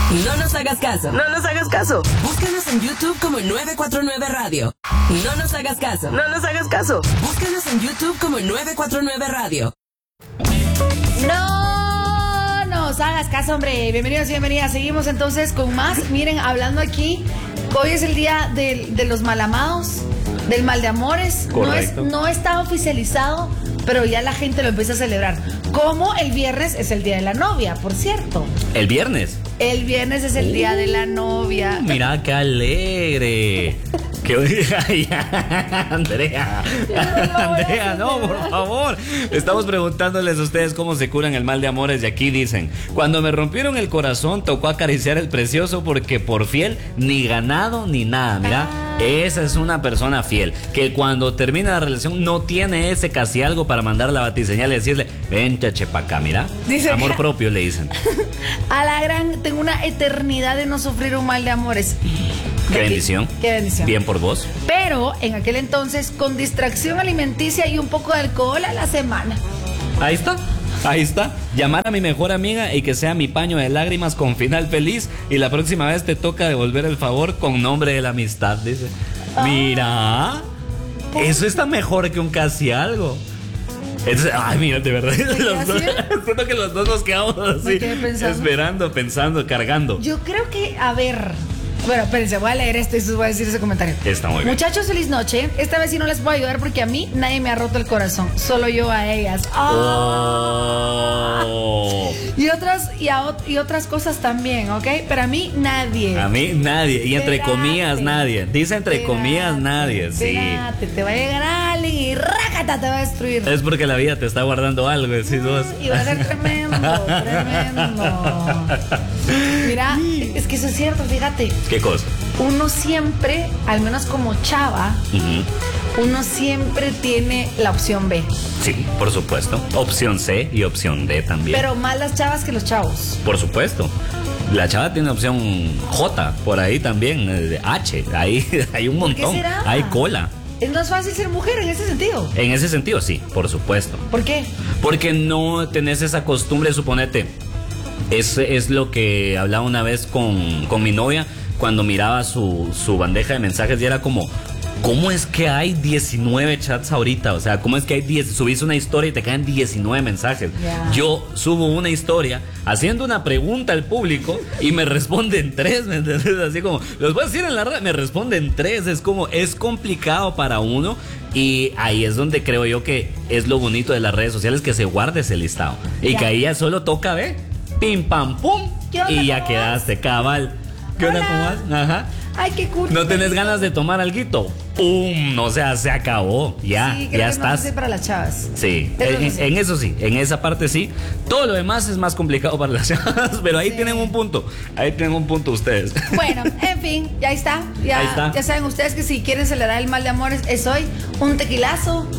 No nos hagas caso. No nos hagas caso. Búscanos en YouTube como 949 Radio. No nos hagas caso. No nos hagas caso. Búscanos en YouTube como 949 Radio. No nos hagas caso, hombre. Bienvenidos y bienvenidas. Seguimos entonces con más. Miren, hablando aquí, hoy es el día de los malamados, del mal de amores. Correcto. No está oficializado, pero ya la gente lo empieza a celebrar. Como el viernes es el día de la novia, por cierto. ¿El viernes? El viernes es el día de la novia. Mira qué alegre. Andrea, Andrea, no, por favor. Estamos preguntándoles a ustedes cómo se curan el mal de amores. Y aquí dicen: cuando me rompieron el corazón, tocó acariciar el precioso, porque por fiel, ni ganado ni nada. Mira, esa es una persona fiel, que cuando termina la relación no tiene ese casi algo para mandar la batiseñal y decirle: ven, chache pa' acá, mira. Dice amor que... propio, le dicen. A la gran, tengo una eternidad de no sufrir un mal de amores. Qué bendición. Qué bendición. Bien por vos. Pero en aquel entonces, con distracción alimenticia y un poco de alcohol a la semana. Ahí está. Ahí está. Llamar a mi mejor amiga y que sea mi paño de lágrimas con final feliz. Y la próxima vez te toca devolver el favor con nombre de la amistad, dice. Mira, eso está mejor que un casi algo. Entonces, ay, mira, de verdad, siento que los dos nos quedamos así, esperando, pensando, cargando. Yo creo que, a ver... Bueno, espérense, voy a leer esto y les voy a decir ese comentario. Está muy bien. Muchachos, feliz noche. Esta vez sí no les puedo ayudar porque a mí nadie me ha roto el corazón. Solo yo a ellas. Oh. Y otras cosas también, ¿ok? Pero a mí nadie. A mí nadie. Y entre comillas nadie. Dice entre comillas nadie. Sí. Espérate, te va a llegar alguien y rácata te va a destruir. Es porque la vida te está guardando algo, decís vos. Y va a ser tremendo, tremendo. Mira, es que eso es cierto, fíjate. ¿Qué cosa? Uno siempre, al menos como chava, uno siempre tiene la opción B. Sí, por supuesto. Opción C y opción D también. Pero más las chavas que los chavos. Por supuesto. La chava tiene opción J, por ahí también, H, ahí hay un montón. ¿Por qué será? Hay cola. Es más fácil ser mujer en ese sentido. En ese sentido, sí, por supuesto. ¿Por qué? Porque no tenés esa costumbre, suponete. Es lo que hablaba una vez con mi novia cuando miraba su bandeja de mensajes y era como: ¿cómo es que hay 19 chats ahorita? O sea, ¿cómo es que hay 10? Subís una historia y te caen 19 mensajes. Yeah. Yo subo una historia haciendo una pregunta al público y me responden 3, ¿me entiendes? Así como, los voy a decir en la red, me responden 3. Es como, es complicado para uno. Y ahí es donde creo yo que es lo bonito de las redes sociales, que se guarde ese listado. Y que ahí ya solo toca, ¿ve? Pim, pam, pum. Y ya quedaste, cabal. ¿Qué onda, cómo vas? Ajá. Ay, qué cool. ¿No tenés ganas de tomar alguito? ¡Pum! O sea, se acabó. Ya, sí, ya estás. Sí, para las chavas. Sí, en eso sí, en esa parte sí. Todo lo demás es más complicado para las chavas, pero ahí tienen un punto. Ahí tienen un punto ustedes. Bueno, en fin, ya está. Ya, ahí está. Ya saben ustedes que si quieren celebrar el mal de amores, es hoy un tequilazo,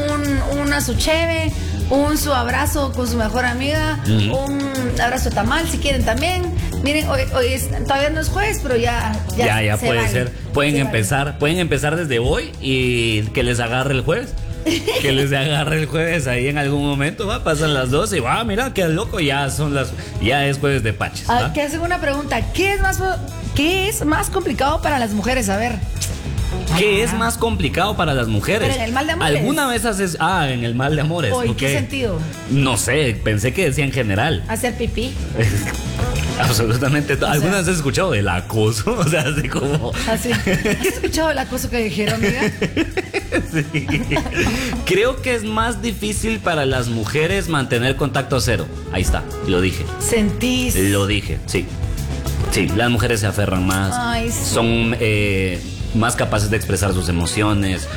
una su cheve, su abrazo con su mejor amiga, un abrazo de tamal si quieren también. Miren, hoy todavía no es jueves, pero ya puede vale. ser. Pueden empezar desde hoy y que les agarre el jueves. Que les agarre el jueves ahí en algún momento, va, pasan las 12 y va, mira, qué loco, ya es jueves de paches. Que hacen una pregunta: ¿qué es más complicado para las mujeres? A ver. ¿Qué es más complicado para las mujeres? Pero en el mal de amores. ¿Alguna vez haces... en el mal de amores. ¿En qué sentido? No sé, pensé que decía en general. Hacer pipí. Absolutamente todo. ¿Alguna vez has escuchado del acoso? O sea, así como... Así. ¿Has escuchado el acoso que dijeron, amiga? Sí. Creo que es más difícil para las mujeres mantener contacto cero. Ahí está, lo dije. ¿Sentís? Lo dije, sí. Sí, las mujeres se aferran más. Ay, sí. Son más capaces de expresar sus emociones.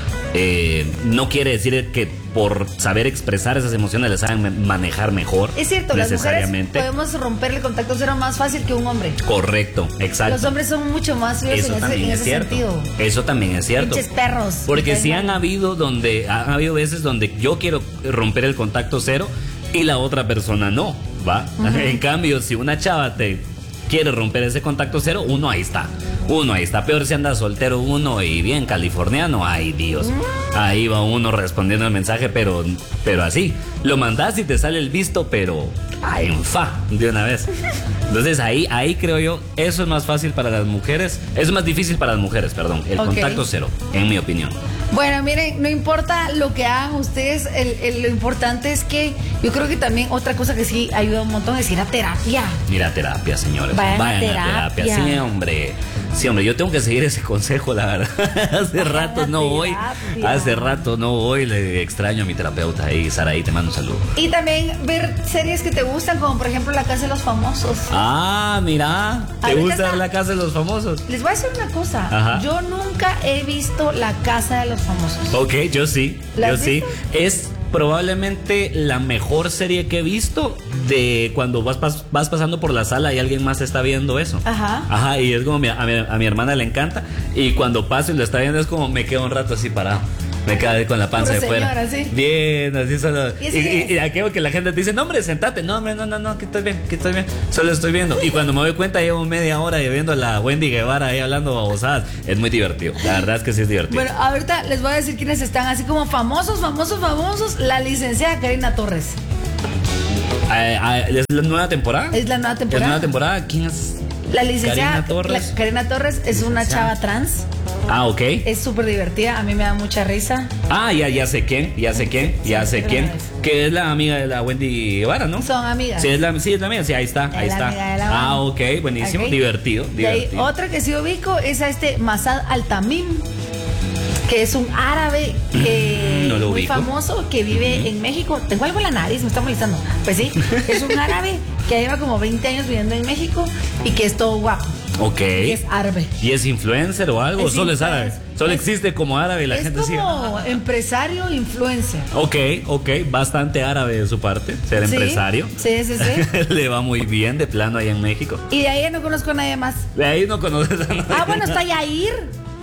No quiere decir que por saber expresar esas emociones las saben manejar mejor. Es cierto, las mujeres podemos romper el contacto cero más fácil que un hombre. Correcto, exacto. Los hombres son mucho más fríos en ese sentido. Eso también es cierto. Pinches perros. Porque sí han habido veces donde yo quiero romper el contacto cero y la otra persona no, ¿va? En cambio, si una chava te quiere romper ese contacto cero, uno ahí está. Peor si anda soltero uno y bien californiano, ay Dios. Ahí va uno respondiendo el mensaje, pero así. lo mandás y te sale el visto, pero en fa, de una vez. Entonces ahí creo yo, eso es más fácil para las mujeres, es más difícil para las mujeres, perdón, el contacto cero, en mi opinión. Bueno, miren, no importa lo que hagan ustedes, lo importante es que yo creo que también otra cosa que sí ayuda un montón es ir a terapia. Ir a terapia, señores. Vayan a terapia. Sí, hombre. Sí, hombre, yo tengo que seguir ese consejo, la verdad. Hace rato no voy, le extraño a mi terapeuta ahí, Saraí, te mando un saludo. Y también ver series que te gustan, como por ejemplo La Casa de los Famosos. Ah, mira, ¿te gusta ver La Casa de los Famosos? Les voy a decir una cosa, Ajá. Yo nunca he visto La Casa de los Famosos. Ok, yo sí. Es probablemente la mejor serie que he visto de cuando vas pasando por la sala y alguien más está viendo eso. Ajá, y es como a mi hermana le encanta, y cuando paso y lo está viendo es como me quedo un rato así parado. Me quedé con la panza de fuera. ¿Sí? Bien, así solo. Y aquello que la gente te dice, no, hombre, sentate. No, hombre, no, que estoy bien. Solo estoy viendo. Y cuando me doy cuenta, llevo media hora viendo a la Wendy Guevara ahí hablando babosadas. Es muy divertido. La verdad es que sí es divertido. Bueno, ahorita les voy a decir quiénes están así como famosos. La licenciada Karina Torres. ¿Es la nueva temporada? Es la nueva temporada. ¿Quién es? La licenciada Karina Torres es una chava trans. Ah, ok. Es súper divertida, a mí me da mucha risa. Ah, ya sé quién. Que es la amiga de la Wendy Guevara, ¿no? Son amigas. Sí, es la amiga, sí, ahí está. Ah, ok, buenísimo, okay. Divertido. Y hay otra que sí ubico, es a Masad Altamim, que es un árabe muy famoso que vive en México. Tengo algo en la nariz, me está molestando. Pues sí, es un árabe que lleva como 20 años viviendo en México y que es todo guapo. Ok. Y es árabe. ¿Y es influencer o algo? ¿Solo es árabe? ¿Solo existe como árabe y la gente sigue? Es como empresario influencer. Ok. Bastante árabe de su parte, ser empresario. Sí. Le va muy bien de plano ahí en México. Y de ahí no conozco a nadie más. De ahí no conoces a nadie. Ah, bueno, está Yair.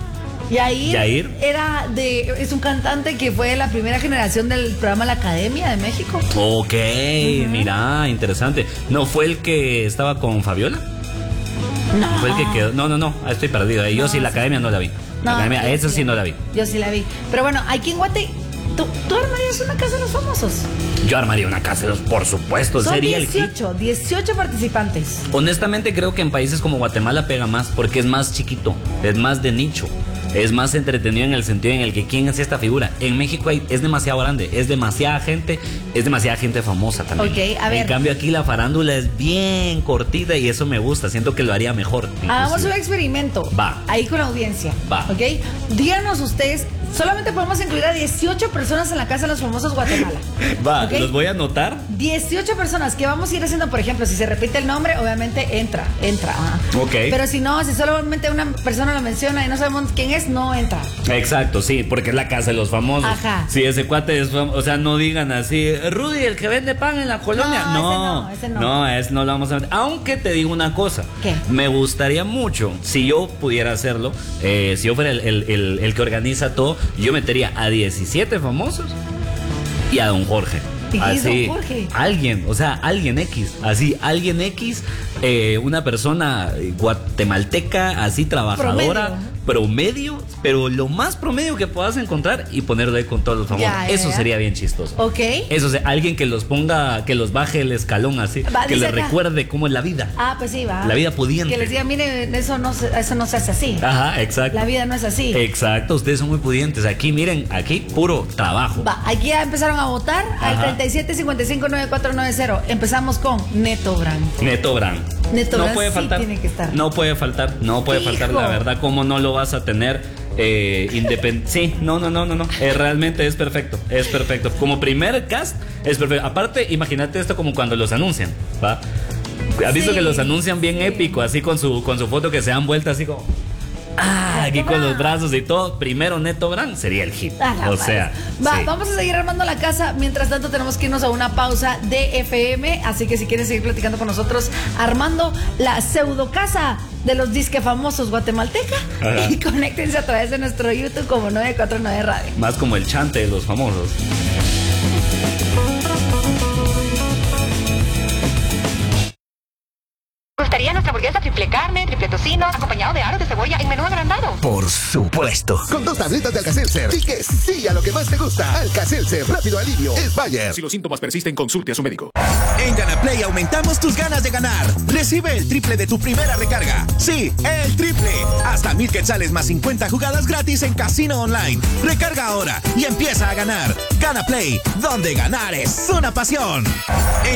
Yair es un cantante que fue de la primera generación del programa La Academia de México. Ok, mira, interesante. ¿No fue el que estaba con Fabiola? No. Fue el que quedó. No, estoy perdido. Yo sí, la Academia no la vi. La Academia, esa sí no la vi. Yo sí la vi. Pero bueno, aquí en Guate, ¿tú armarías una casa de los famosos? Yo armaría una casa de los, por supuesto. Son sería 18 participantes. Honestamente creo que en países como Guatemala pega más porque es más chiquito, es más de nicho. Es más entretenido en el sentido en el que ¿quién es esta figura? En México es demasiado grande, es demasiada gente famosa también. Ok, a ver. En cambio aquí la farándula es bien cortita y eso me gusta, siento que lo haría mejor. Hagamos un experimento. Va. Ahí con la audiencia. Va. Ok, díganos ustedes, solamente podemos incluir a 18 personas en la casa de los famosos Guatemala. Va, ¿Okay? Los voy a anotar. 18 personas que vamos a ir haciendo, por ejemplo, si se repite el nombre, obviamente entra. Ok. Pero si no, si solamente una persona lo menciona y no sabemos quién es, no entra. Exacto, sí, porque es la casa de los famosos. Ajá. Si ese cuate es famoso, o sea, no digan así, Rudy, el que vende pan en la colonia. Ese no. No, ese no lo vamos a meter. Aunque te digo una cosa. ¿Qué? Me gustaría mucho, si yo pudiera hacerlo, si yo fuera el que organiza todo, yo metería a 17 famosos y a don Jorge. Así, don Jorge? Alguien X, una persona guatemalteca, así trabajadora, promedio, pero lo más promedio que puedas encontrar y ponerlo ahí con todos los famosos. Eso sería bien chistoso. Ok. Eso, alguien que los ponga, que los baje el escalón así, que les recuerde cómo es la vida. Ah, pues sí, va. La vida pudiente. Que les diga, miren, eso no se hace así. Ajá, exacto. La vida no es así. Exacto, ustedes son muy pudientes. Aquí, miren, aquí puro trabajo. Va, aquí ya empezaron a votar. Ajá. Al 37559490. Empezamos con Neto Brand. Neto Brand no puede faltar. Tiene que estar. No puede faltar, la verdad. ¿Cómo no lo vas a tener independiente? Sí, no. Realmente es perfecto. Como primer cast, es perfecto. Aparte, imagínate esto como cuando los anuncian, ¿va? ¿Has visto que los anuncian bien épico, así con su foto que se dan vuelta así como... aquí con los brazos y todo. Primero Neto Brand sería el hit. Vamos a seguir armando la casa. Mientras tanto tenemos que irnos a una pausa de FM. Así que si quieren seguir platicando con nosotros, armando la pseudo casa de los disque famosos guatemalteca. Ajá. Y conéctense a través de nuestro YouTube como 949 Radio. Más como el chante de los famosos. ¿Gustaría nuestra hamburguesa? Acepta triple carne, triple tocino, acompañado de aros de cebolla en menú agrandado. Por supuesto. Con 2 tablitas de Alka-Seltzer. Y que sí a lo que más te gusta. Alka-Seltzer, rápido alivio. Es Bayer. Si los síntomas persisten, consulte a su médico. En GanaPlay aumentamos tus ganas de ganar. Recibe el triple de tu primera recarga. Sí, el triple. Hasta 1000 quetzales más 50 jugadas gratis en Casino Online. Recarga ahora y empieza a ganar. GanaPlay, donde ganar es una pasión. En